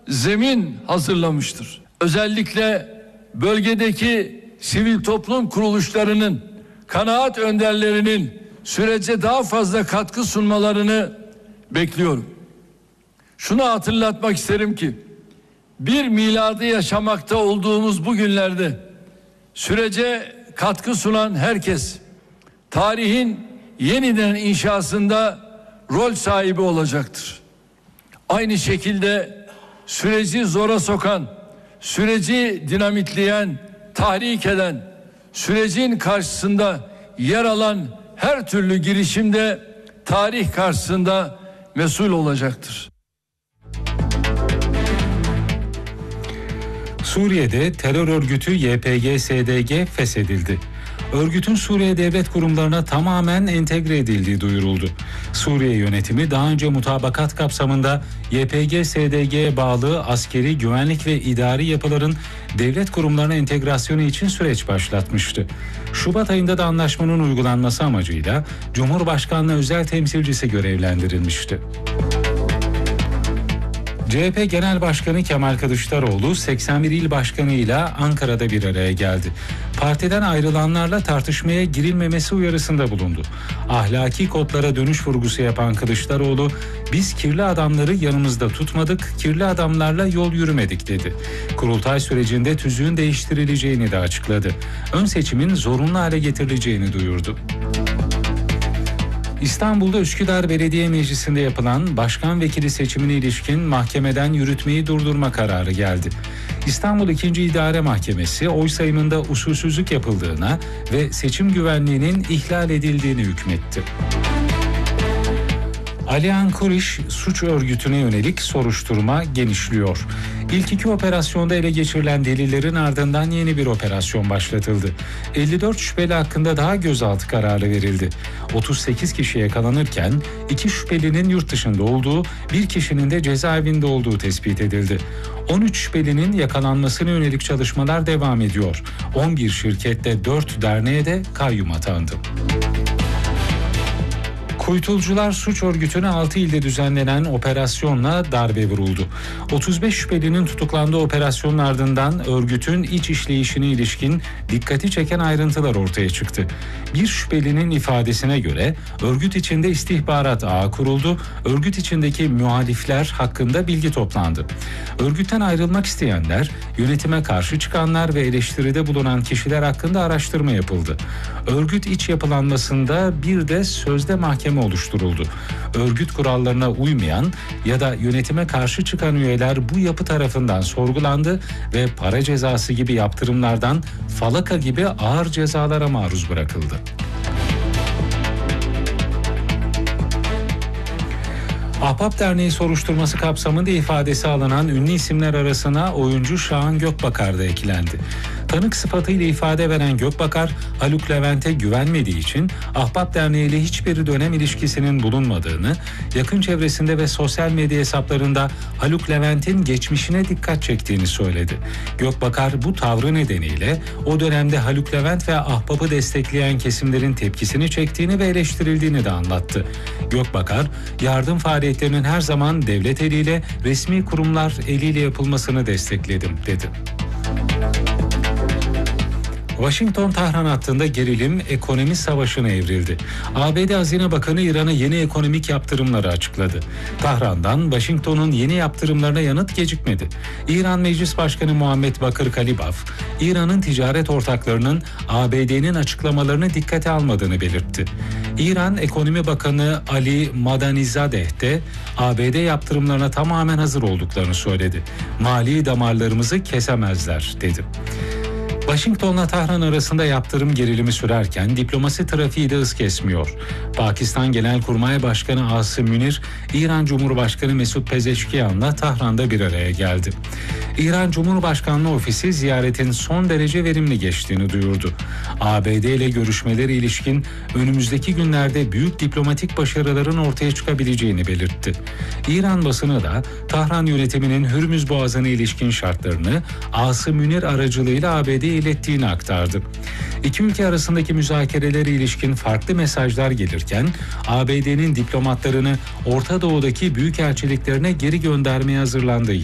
zemin hazırlamıştır. Özellikle bölgedeki sivil toplum kuruluşlarının, kanaat önderlerinin sürece daha fazla katkı sunmalarını bekliyorum. Şunu hatırlatmak isterim ki, bir miladı yaşamakta olduğumuz bu günlerde sürece katkı sunan herkes tarihin yeniden inşasında rol sahibi olacaktır. Aynı şekilde süreci zora sokan, süreci dinamitleyen, tahrik eden, sürecin karşısında yer alan her türlü girişimde tarih karşısında mesul olacaktır. Suriye'de terör örgütü YPG-SDG feshedildi. Örgütün Suriye devlet kurumlarına tamamen entegre edildiği duyuruldu. Suriye yönetimi daha önce mutabakat kapsamında YPG-SDG'ye bağlı askeri, güvenlik ve idari yapıların devlet kurumlarına entegrasyonu için süreç başlatmıştı. Şubat ayında da anlaşmanın uygulanması amacıyla Cumhurbaşkanlığı özel temsilcisi görevlendirilmişti. CHP Genel Başkanı Kemal Kılıçdaroğlu 81 il başkanıyla Ankara'da bir araya geldi. Partiden ayrılanlarla tartışmaya girilmemesi uyarısında bulundu. Ahlaki kodlara dönüş vurgusu yapan Kılıçdaroğlu, "Biz kirli adamları yanımızda tutmadık, kirli adamlarla yol yürümedik" dedi. Kurultay sürecinde tüzüğün değiştirileceğini de açıkladı. Ön seçimin zorunlu hale getirileceğini duyurdu. İstanbul'da Üsküdar Belediye Meclisi'nde yapılan başkan vekili seçimine ilişkin mahkemeden yürütmeyi durdurma kararı geldi. İstanbul 2. İdare Mahkemesi oy sayımında usulsüzlük yapıldığına ve seçim güvenliğinin ihlal edildiğini hükmetti. Aliyan Kuriş suç örgütüne yönelik soruşturma genişliyor. İlk 2 operasyonda ele geçirilen delillerin ardından yeni bir operasyon başlatıldı. 54 şüpheli hakkında daha gözaltı kararı verildi. 38 kişi yakalanırken 2 şüphelinin yurt dışında olduğu, 1 kişinin de cezaevinde olduğu tespit edildi. 13 şüphelinin yakalanmasına yönelik çalışmalar devam ediyor. 11 şirkette 4 derneğe de kayyum atandı. Kuytulcular suç örgütüne 6 ilde düzenlenen operasyonla darbe vuruldu. 35 şüphelinin tutuklandığı operasyonun ardından örgütün iç işleyişine ilişkin dikkati çeken ayrıntılar ortaya çıktı. Bir şüphelinin ifadesine göre örgüt içinde istihbarat ağı kuruldu, örgüt içindeki muhalifler hakkında bilgi toplandı. Örgütten ayrılmak isteyenler, yönetime karşı çıkanlar ve eleştiride bulunan kişiler hakkında araştırma yapıldı. Örgüt iç yapılanmasında bir de sözde mahkeme oluşturuldu. Örgüt kurallarına uymayan ya da yönetime karşı çıkan üyeler bu yapı tarafından sorgulandı ve para cezası gibi yaptırımlardan falaka gibi ağır cezalara maruz bırakıldı. Ahbap Derneği soruşturması kapsamında ifadesi alınan ünlü isimler arasına oyuncu Şahan Gökbakar da eklendi. Tanık sıfatıyla ifade veren Gökbakar, Haluk Levent'e güvenmediği için Ahbap Derneği ile hiçbir dönem ilişkisinin bulunmadığını, yakın çevresinde ve sosyal medya hesaplarında Haluk Levent'in geçmişine dikkat çektiğini söyledi. Gökbakar bu tavrı nedeniyle o dönemde Haluk Levent ve Ahbap'ı destekleyen kesimlerin tepkisini çektiğini ve eleştirildiğini de anlattı. Gökbakar, yardım faaliyetlerinin her zaman devlet eliyle, resmi kurumlar eliyle yapılmasını destekledim dedi. Washington-Tahran hattında gerilim ekonomi savaşına evrildi. ABD Hazine Bakanı İran'a yeni ekonomik yaptırımları açıkladı. Tahran'dan Washington'un yeni yaptırımlarına yanıt gecikmedi. İran Meclis Başkanı Muhammed Bakır Kalibaf, İran'ın ticaret ortaklarının ABD'nin açıklamalarını dikkate almadığını belirtti. İran Ekonomi Bakanı Ali Madanizadeh de ABD yaptırımlarına tamamen hazır olduklarını söyledi. Mali damarlarımızı kesemezler dedi. Washington'la Tahran arasında yaptırım gerilimi sürerken diplomasi trafiği de hız kesmiyor. Pakistan Genelkurmay Başkanı Asım Münir, İran Cumhurbaşkanı Mesut Pezeşkiyan'la Tahran'da bir araya geldi. İran Cumhurbaşkanlığı Ofisi ziyaretin son derece verimli geçtiğini duyurdu. ABD ile görüşmeleri ilişkin önümüzdeki günlerde büyük diplomatik başarıların ortaya çıkabileceğini belirtti. İran basını da Tahran yönetiminin Hürmüz Boğazı'na ilişkin şartlarını Asım Münir aracılığıyla ABD'ye ilettiğini aktardı. İki ülke arasındaki müzakerelere ilişkin farklı mesajlar gelirken ABD'nin diplomatlarını Orta Doğu'daki büyükelçiliklerine geri göndermeye hazırlandığı